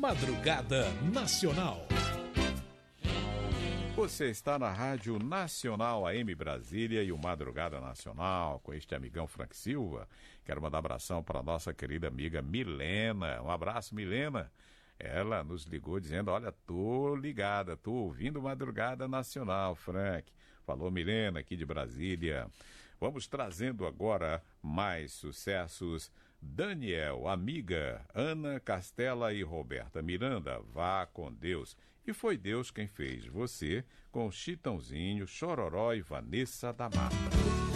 Madrugada Nacional. Você está na Rádio Nacional AM Brasília e o Madrugada Nacional com este amigão Frank Silva. Quero mandar um abração para a nossa querida amiga Milena. Um abraço, Milena. Ela nos ligou dizendo, olha, tô ligada, tô ouvindo Madrugada Nacional, Frank. Falou Milena aqui de Brasília. Vamos trazendo agora mais sucessos. Daniel, Amiga, Ana Castela e Roberta Miranda, Vá com Deus. E foi Deus quem fez você com Chitãozinho, Chororó e Vanessa da Mata.